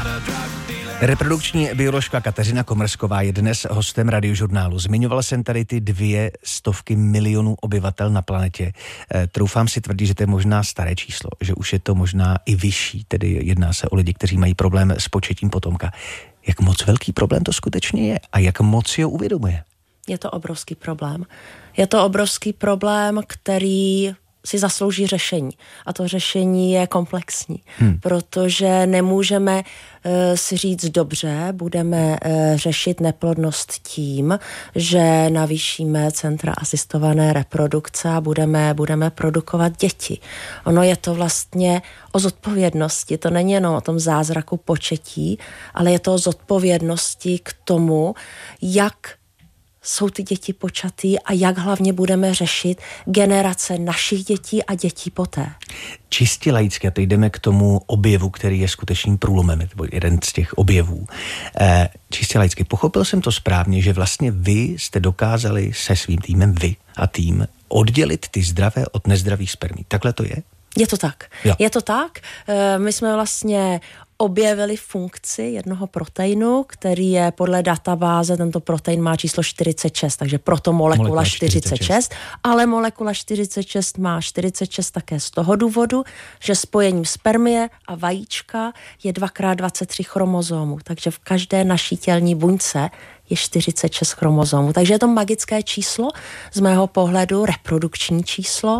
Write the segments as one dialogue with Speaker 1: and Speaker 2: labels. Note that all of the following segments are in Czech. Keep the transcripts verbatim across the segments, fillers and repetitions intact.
Speaker 1: Reprodukční bioložka Kateřina Komrsková je dnes hostem Radiožurnálu. Zmiňoval jsem tady ty dvě stovky milionů obyvatel na planetě. E, troufám si tvrdit, že to je možná staré číslo, že už je to možná i vyšší, tedy jedná se o lidi, kteří mají problém s početím potomka. Jak moc velký problém to skutečně je a jak moc si ho uvědomuje?
Speaker 2: Je to obrovský problém. Je to obrovský problém, který si zaslouží řešení. A to řešení je komplexní, hmm. protože nemůžeme uh, si říct dobře, budeme uh, řešit neplodnost tím, že navýšíme centra asistované reprodukce a budeme, budeme produkovat děti. Ono je to vlastně o zodpovědnosti. To není jenom o tom zázraku početí, ale je to o zodpovědnosti k tomu, jak jsou ty děti počatý a jak hlavně budeme řešit generace našich dětí a dětí poté.
Speaker 1: Čistě laicky, a teď jdeme k tomu objevu, který je skutečným průlomem, nebo jeden z těch objevů. E, čistě laicky, pochopil jsem to správně, že vlastně vy jste dokázali se svým týmem, vy a tým, oddělit ty zdravé od nezdravých spermí. Takhle to je?
Speaker 2: Je to tak.
Speaker 1: Jo.
Speaker 2: Je to tak. E, my jsme vlastně objevili funkci jednoho proteinu, který je podle databáze, tento protein má číslo čtyřicet šest, takže proto molekula, molekula čtyřicet šest, ale molekula čtyřicet šest má čtyřicet šest také z toho důvodu, že spojením spermie a vajíčka je dvakrát dvacet tři chromozomů, takže v každé naší tělní buňce je čtyřicet šest chromozomů, takže je to magické číslo, z mého pohledu reprodukční číslo.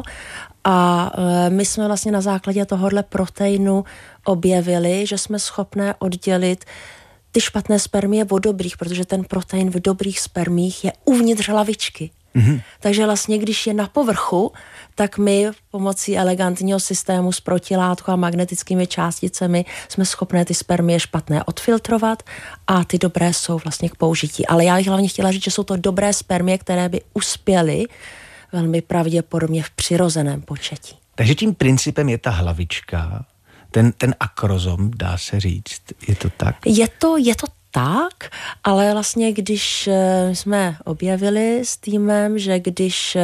Speaker 2: A e, my jsme vlastně na základě tohohle proteinu objevili, že jsme schopné oddělit ty špatné spermie od dobrých, protože ten protein v dobrých spermích je uvnitř hlavičky. Mm-hmm. Takže vlastně, když je na povrchu, tak my pomocí elegantního systému s protilátkou a magnetickými částicemi jsme schopné ty spermie špatné odfiltrovat a ty dobré jsou vlastně k použití. Ale já bych hlavně chtěla říct, že jsou to dobré spermie, které by uspěly velmi pravděpodobně v přirozeném početí.
Speaker 1: Takže tím principem je ta hlavička, ten, ten akrozom, dá se říct, je to tak?
Speaker 2: Je to, je to tak, ale vlastně když jsme objevili s týmem, že když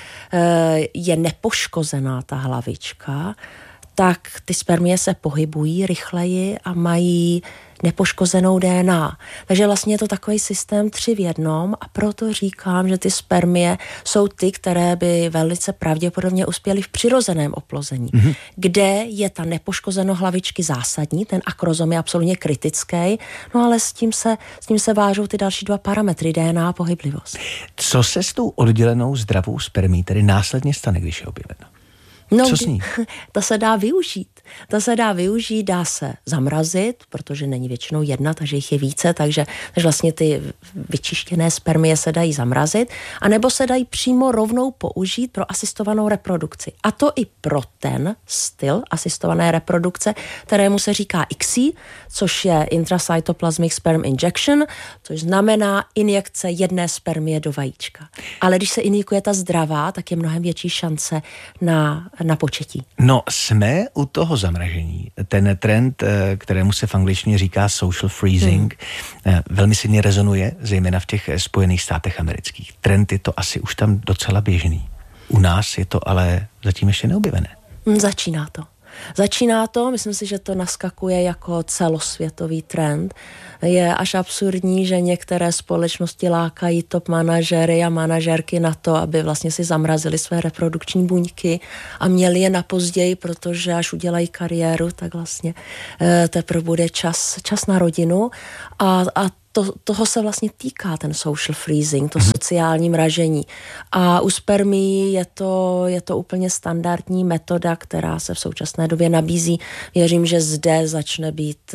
Speaker 2: je nepoškozená ta hlavička, tak ty spermie se pohybují rychleji a mají nepoškozenou D N A. Takže vlastně je to takový systém tři v jednom a proto říkám, že ty spermie jsou ty, které by velice pravděpodobně uspěly v přirozeném oplození, mm-hmm. kde je ta nepoškozenost hlavičky zásadní, ten akrozom je absolutně kritický, no ale s tím se, s tím se vážou ty další dva parametry, D N A a pohyblivost.
Speaker 1: Co se s tou oddělenou zdravou spermí tedy následně stane, když je objevena?
Speaker 2: No,
Speaker 1: co s ní?
Speaker 2: To se dá využít. To se dá využít, dá se zamrazit, protože není většinou jedna, takže jich je více, takže, takže vlastně ty vyčištěné spermie se dají zamrazit, anebo se dají přímo rovnou použít pro asistovanou reprodukci. A to i pro ten styl asistované reprodukce, kterému se říká I C I, což je Intracytoplasmic Sperm Injection, což znamená injekce jedné spermie do vajíčka. Ale když se injikuje ta zdravá, tak je mnohem větší šance na na početí.
Speaker 1: No, jsme u toho zamražení. Ten trend, kterému se v angličtině říká social freezing, hmm. velmi silně rezonuje, zejména v těch Spojených státech amerických. Trend je to asi už tam docela běžný. U nás je to ale zatím ještě neobjevené.
Speaker 2: Začíná to. Začíná to, myslím si, že to naskakuje jako celosvětový trend. Je až absurdní, že některé společnosti lákají top manažery a manažerky na to, aby vlastně si zamrazili své reprodukční buňky a měli je na později, protože až udělají kariéru, tak vlastně teprve bude čas, čas na rodinu a, a To, toho se vlastně týká ten social freezing, to sociální mražení. A u spermií je to, je to úplně standardní metoda, která se v současné době nabízí. Věřím, že zde začne být e,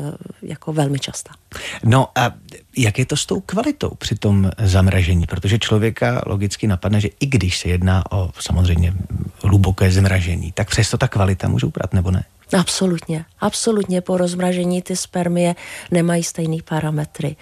Speaker 2: jako velmi častá.
Speaker 1: No a jak je to s tou kvalitou při tom zamražení? Protože člověka logicky napadne, že i když se jedná o samozřejmě hluboké zmražení, tak přesto ta kvalita může uprat, nebo ne?
Speaker 2: Absolutně, absolutně po rozmražení ty spermie nemají stejný parametry.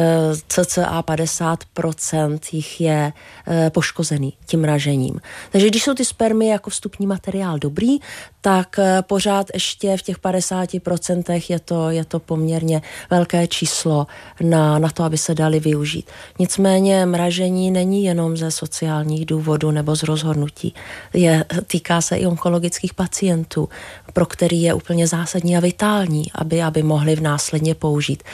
Speaker 2: cca padesát procent jich je poškozený tím mražením. Takže když jsou ty spermie jako vstupní materiál dobrý, tak pořád ještě v těch padesáti procentech je to, je to poměrně velké číslo na, na to, aby se dali využít. Nicméně mražení není jenom ze sociálních důvodů nebo z rozhodnutí. Je, týká se i onkologických pacientů, pro který je úplně zásadní a vitální, aby, aby mohli následně použít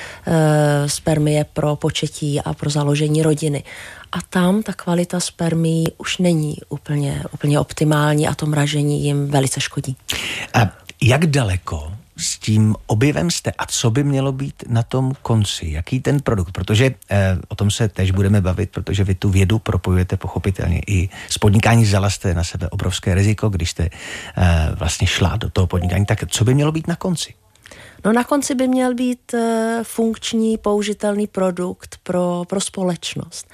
Speaker 2: e, spermie pro početí a pro založení rodiny. A tam ta kvalita spermií už není úplně, úplně optimální a to mražení jim velice škodí.
Speaker 1: A jak daleko s tím objevem jste a co by mělo být na tom konci? Jaký ten produkt? Protože eh, o tom se tež budeme bavit, protože vy tu vědu propojujete pochopitelně i s podnikání. Vzala jste na sebe obrovské riziko, když jste eh, vlastně šla do toho podnikání. Tak co by mělo být na konci?
Speaker 2: No na konci by měl být uh, funkční, použitelný produkt pro, pro společnost.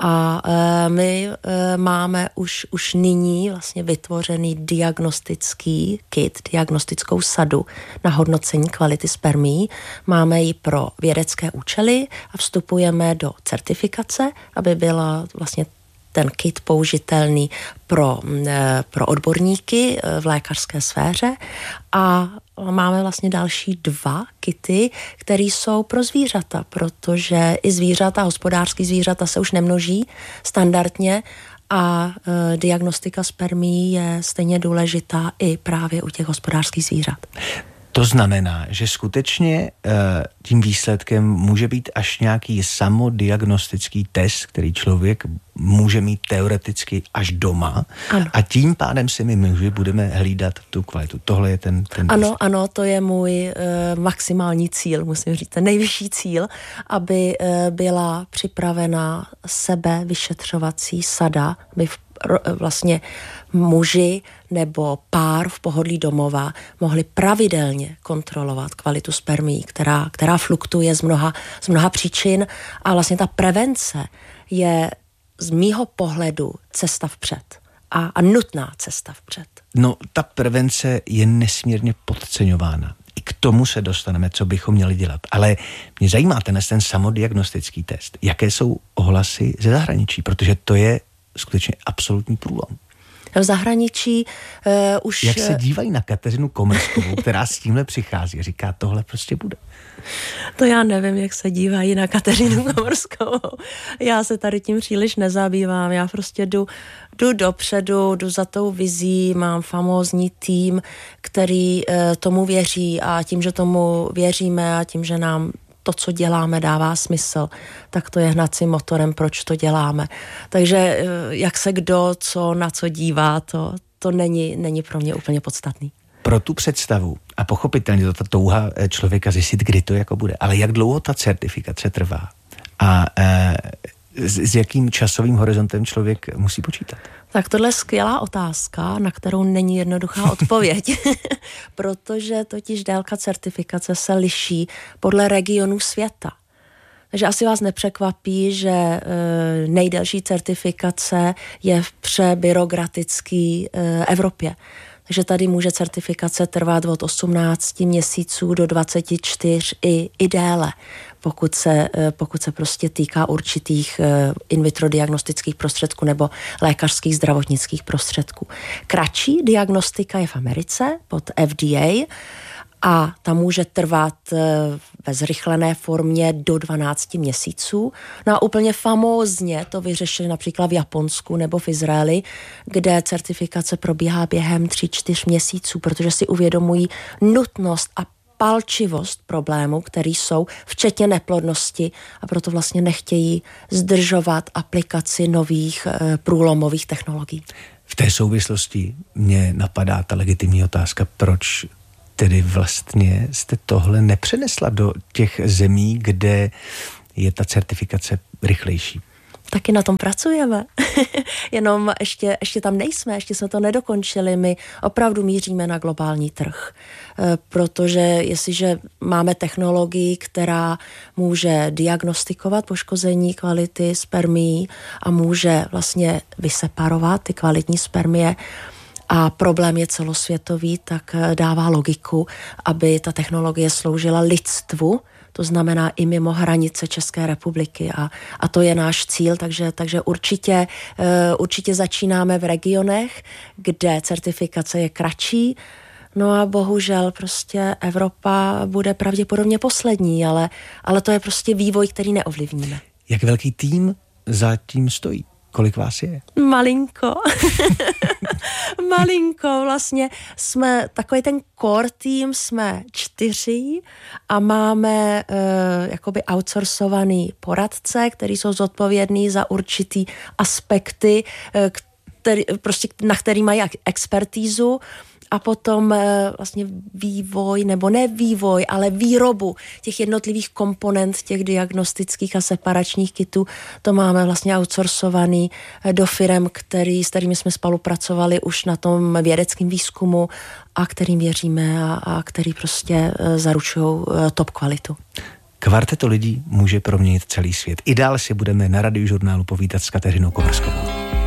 Speaker 2: A uh, my uh, máme už, už nyní vlastně vytvořený diagnostický kit, diagnostickou sadu na hodnocení kvality spermií. Máme ji pro vědecké účely a vstupujeme do certifikace, aby byla vlastně ten kit použitelný pro, pro odborníky v lékařské sféře a máme vlastně další dva kity, které jsou pro zvířata, protože i zvířata, hospodářský zvířata se už nemnoží standardně a e, diagnostika spermií je stejně důležitá i právě u těch hospodářských zvířat.
Speaker 1: To znamená, že skutečně tím výsledkem může být až nějaký samodiagnostický test, který člověk může mít teoreticky až doma. Ano. A tím pádem si my muži budeme hlídat tu kvalitu. Tohle je ten... ten
Speaker 2: ano, výsledek. Ano, to je můj uh, maximální cíl, musím říct, ten nejvyšší cíl, aby uh, byla připravena sebe vyšetřovací sada, aby v, vlastně muži nebo pár v pohodlí domova mohli pravidelně kontrolovat kvalitu spermií, která, která fluktuje z mnoha, z mnoha příčin a vlastně ta prevence je z mýho pohledu cesta vpřed a, a nutná cesta vpřed.
Speaker 1: No, ta prevence je nesmírně podceňována. I k tomu se dostaneme, co bychom měli dělat. Ale mě zajímá ten, ten samodiagnostický test. Jaké jsou ohlasy ze zahraničí? Protože to je skutečně absolutní průlom.
Speaker 2: V zahraničí uh, už...
Speaker 1: Jak se dívají na Kateřinu Komrskovou, která s tímhle přichází a říká, tohle prostě bude.
Speaker 2: To já nevím, jak se dívají na Kateřinu Komrskovou. Já se tady tím příliš nezabývám. Já prostě jdu, jdu dopředu, jdu za tou vizí, mám famózní tým, který uh, tomu věří a tím, že tomu věříme a tím, že nám to, co děláme, dává smysl, tak to je hnacím motorem, proč to děláme. Takže jak se kdo, co na co dívá, to, to není, není pro mě úplně podstatný.
Speaker 1: Pro tu představu, a pochopitelně to ta touha člověka zjistit, kdy to jako bude, ale jak dlouho ta certifikace trvá a e, s, s jakým časovým horizontem člověk musí počítat?
Speaker 2: Tak tohle je skvělá otázka, na kterou není jednoduchá odpověď, protože totiž délka certifikace se liší podle regionů světa. Takže asi vás nepřekvapí, že e, nejdelší certifikace je v přebyrokratické e, Evropě. Takže tady může certifikace trvat od osmnácti měsíců do dvaceti čtyř i, i déle, pokud se, pokud se prostě týká určitých in vitro diagnostických prostředků nebo lékařských zdravotnických prostředků. Kratší diagnostika je v Americe pod F D A a ta může trvat ve zrychlené formě do dvanácti měsíců. No a úplně famózně to vyřešili například v Japonsku nebo v Izraeli, kde certifikace probíhá během tři čtyř měsíců, protože si uvědomují nutnost a palčivost problémů, který jsou, včetně neplodnosti, a proto vlastně nechtějí zdržovat aplikaci nových e, průlomových technologií.
Speaker 1: V té souvislosti mě napadá ta legitimní otázka, proč tedy vlastně jste tohle nepřenesla do těch zemí, kde je ta certifikace rychlejší?
Speaker 2: Taky na tom pracujeme. Jenom ještě, ještě tam nejsme, ještě jsme to nedokončili. My opravdu míříme na globální trh. E, protože jestliže máme technologii, která může diagnostikovat poškození kvality spermií a může vlastně vyseparovat ty kvalitní spermie, a problém je celosvětový, tak dává logiku, aby ta technologie sloužila lidstvu, to znamená i mimo hranice České republiky a, a to je náš cíl, takže, takže určitě, určitě začínáme v regionech, kde certifikace je kratší, No a bohužel prostě Evropa bude pravděpodobně poslední, ale, ale to je prostě vývoj, který neovlivníme.
Speaker 1: Jak velký tým za tím stojí? Kolik vás je?
Speaker 2: Malinko. Malinko, vlastně jsme takový ten core tým, jsme čtyři a máme uh, jakoby outsourcovaný poradce, který jsou zodpovědní za určitý aspekty, uh, který, prostě, na který mají expertízu. A potom vlastně vývoj, nebo ne vývoj, ale výrobu těch jednotlivých komponent těch diagnostických a separačních kitů, to máme vlastně outsourcovaný do firem, který, s kterými jsme spolupracovali už na tom vědeckém výzkumu a kterým věříme a, a který prostě zaručují top kvalitu.
Speaker 1: Kvarteto lidí může proměnit celý svět. I dál si budeme na Radiožurnálu povídat s Kateřinou Komarskovou.